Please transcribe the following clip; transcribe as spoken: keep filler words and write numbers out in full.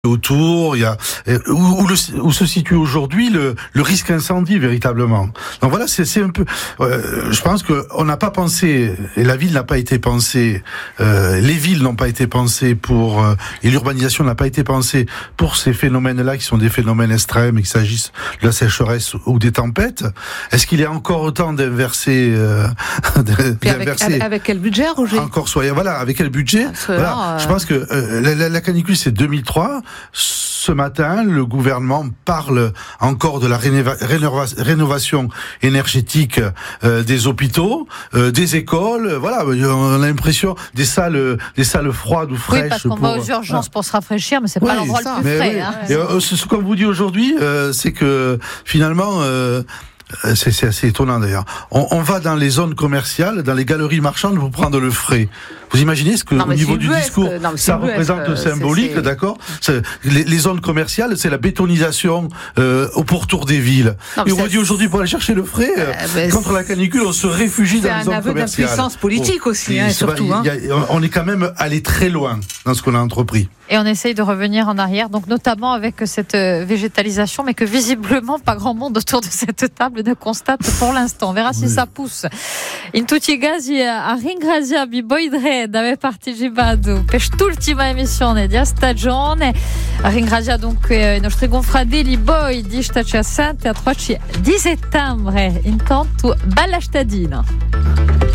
autour, il y a où, où, le, où se situe aujourd'hui le, le risque incendie véritablement. Donc voilà, c'est, c'est un peu. Euh, je pense que on n'a pas pensé, et la ville n'a pas été pensée, euh, les villes n'ont pas été pensées pour, euh, et l'urbanisation n'a pas été pensée pour ces phénomènes-là qui sont des phénomènes extrêmes, qu'il s'agisse de la sécheresse ou des tempêtes. Est-ce qu'il y a encore temps d'inverser, euh, d'inverser avec, avec quel budget, Roger? Encore soyez voilà, avec quel budget? Voilà. Euh... Je pense que euh, la, la, la canicule c'est deux mille trois. Ce matin, le gouvernement parle encore de la rénova- rénova- rénovation énergétique euh, des hôpitaux, euh, des écoles. Voilà, on a l'impression des salles, des salles froides ou fraîches. Oui, parce qu'on pour, va aux urgences ah. pour se rafraîchir, mais c'est oui, pas l'endroit ça, le plus frais. Oui. Hein. Et, euh, ce qu'on vous dit aujourd'hui, euh, c'est que finalement. Euh, C'est, c'est assez étonnant d'ailleurs. On, on va dans les zones commerciales, dans les galeries marchandes pour prendre le frais. Vous imaginez ce que, non, au niveau du buesque, discours, non, ça représente buesque, symbolique, c'est, c'est... d'accord c'est, les, les zones commerciales, c'est la bétonisation euh, au pourtour des villes. Non, et on vous dit aujourd'hui pour aller chercher le frais, euh, euh, contre la canicule, on se réfugie dans les zones commerciales. C'est un aveu d'impuissance politique oh, aussi, hein, surtout. Pas, hein. y a, on est quand même allé très loin dans ce qu'on a entrepris. Et on essaye de revenir en arrière, donc notamment avec cette végétalisation, mais que visiblement pas grand monde autour de cette table ne constate pour l'instant. On verra oui. si ça pousse. In tutti i casi a ringraziarvi voi tre di aver partecipato per quest'ultima emissione di stagione. A ringraziare dunque i nostri confratelli voi di Staci Assente a trovarci di settembre. Intanto bella stadina.